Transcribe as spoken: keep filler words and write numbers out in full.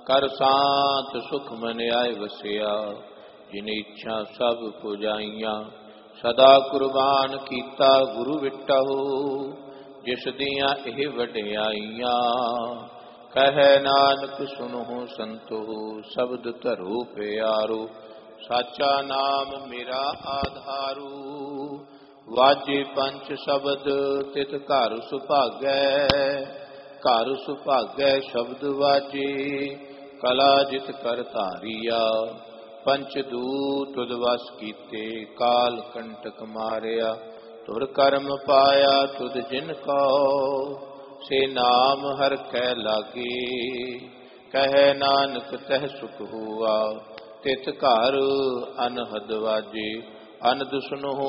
ਕਰ ਸਾਂਤ ਸੁਖ ਮਨ ਆਏ ਵਸਿਆ। ਜਿਨ ਇੱਛਾ ਸਭ ਪੁਜਾਈਆਂ ਸਦਾ ਕੁਰਬਾਨ ਕੀਤਾ ਗੁਰੂ ਵਿਟਹੁ। ਜਿਸ ਦੀਆਂ ਇਹ ਵਡਿਆਈਆਂ ਕਹੈ ਨਾਨਕ ਸੁਨਹੁ ਸੰਤੋ। ਸ਼ਬਦ ਧਰੋ ਪਿਆਰੋ ਸਾਚਾ ਨਾਮ ਮੇਰਾ ਆਧਾਰੂ। ਵਾਜੇ ਪੰਚ ਸ਼ਬਦ ਤਿਤ ਘਰ ਸੁਭਾਗੈ। ਘਰ ਸੁਭਾਗੈ ਸ਼ਬਦ ਵਾਜੇ ਕਲਾ ਜਿਤ ਕਰ ਧਾਰੀਆ। ਪੰਚ ਦੂਤ ਤੁਧ ਵਸ ਕੀਤੇ ਕਾਲ ਕੰਟਕ ਮਾਰਿਆ। ਤੁਰ ਕਰਮ ਪਾਇਆ ਤੁਧ ਜਿਨ ਕਉ ਸੇ ਨਾਮ ਹਰ ਕੈ ਲਾਗੇ। ਕਹੈ ਨਾਨਕ ਤਹ ਸੁਖ ਹੁਆ ਤਿਤ ਘਰ ਅਨਹਦ ਵਾਜੇ। ਅਨੰਦ ਸੁਨਹੁ